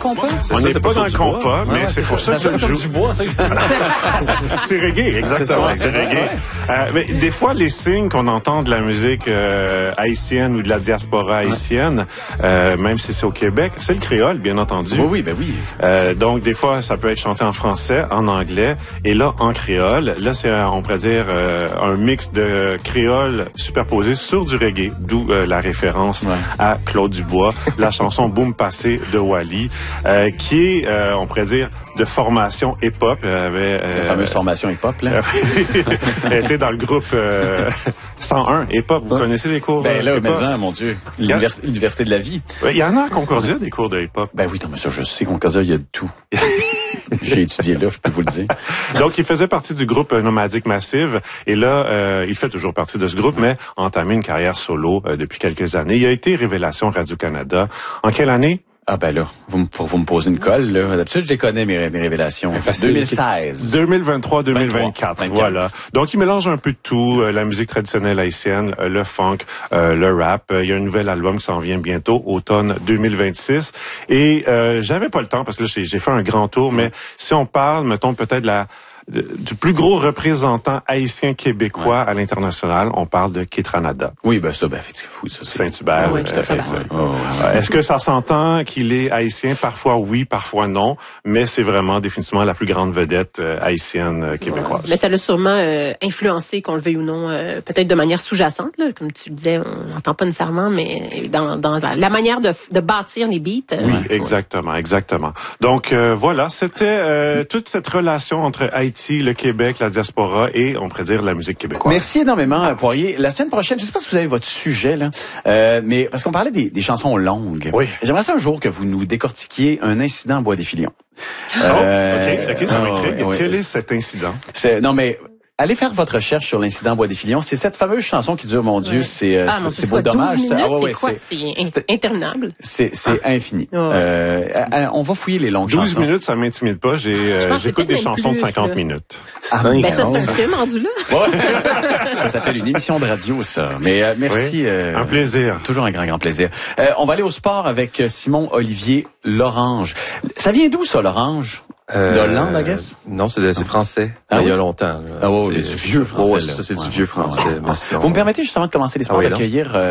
compas? On n'est pas dans le compas, mais c'est pour ça que je le joue. Du bois, C'est reggae, exactement. C'est reggae. Mais des fois, les signes qu'on entend de la musique haïtienne ou de la diaspora haïtienne, même si c'est au Québec, c'est le créole, bien entendu. Oui, ben oui. Donc, des fois, ça peut être chanté en français, en anglais, et là, en créole. Là, c'est, on pourrait dire, un mix de créole superposé sur du reggae, d'où la référence à Claude Dubois, la chanson Boom Passé de Wally, qui est, on pourrait dire, de formation hip-hop. La fameuse formation hip-hop, là. Elle était dans le groupe 101 hip-hop. Vous connaissez les cours Ben là, hip-hop? mais mon Dieu, l'université de la vie. Il y en a à Concordia, des cours de hip-hop. Ben oui, non, mais ça, je sais, Concordia, il y a de tout. J'ai étudié là, je peux vous le dire. Donc, il faisait partie du groupe Nomadic Massive. Et là, il fait toujours partie de ce groupe, mais a entamé une carrière solo depuis quelques années. Il a été Révélation Radio-Canada. En quelle année? Ah ben là, vous me posez une colle, là. D'habitude, je les connais, mes révélations. 2016. 2023-2024, voilà. Donc, il mélange un peu de tout, la musique traditionnelle haïtienne, le funk, le rap. Il y a un nouvel album qui s'en vient bientôt, automne 2026. Et j'avais pas le temps, parce que là, j'ai fait un grand tour, mais si on parle, mettons, peut-être du plus gros représentant haïtien québécois à l'international, on parle de Kétranada. Oui, ben ça, c'est fou, ça. Saint-Hubert. Oui, tout à fait. Est-ce que ça s'entend qu'il est haïtien? Parfois oui, parfois non, mais c'est vraiment définitivement la plus grande vedette haïtienne québécoise. Mais ça l'a sûrement influencé, qu'on le veuille ou non, peut-être de manière sous-jacente, là, comme tu le disais, on n'entend pas nécessairement, mais dans la manière de bâtir les beats. Oui, exactement. Donc voilà, c'était toute cette relation entre Haïti, le Québec, la diaspora et, on pourrait dire, la musique québécoise. Merci énormément, Poirier. La semaine prochaine, je sais pas si vous avez votre sujet, là, mais parce qu'on parlait des chansons longues. Oui. J'aimerais ça un jour que vous nous décortiquiez un incident à Bois des Filions. OK, ça m'intrigue. Quel est cet incident? Non, mais allez faire votre recherche sur l'incident Bois des Filions. C'est cette fameuse chanson qui dure, mon Dieu, c'est beau dommage. 12 minutes, c'est interminable. C'est infini. On va fouiller les longues 12 chansons. minutes, ça m'intimide pas. J'écoute des chansons de 50 minutes. Ben ça, c'est un film rendu là. Ça s'appelle une émission de radio, ça. Mais merci. Un plaisir. Toujours un grand plaisir. On va aller au sport avec Simon-Olivier Lorange. Ça vient d'où, ça, Lorange? D'Hollande, I guess? Non, c'est français. Ah, il y a longtemps. Ah oui, c'est du vieux français. Ça, c'est du vieux français. Mais sinon, vous me permettez justement de commencer les sports d'accueillir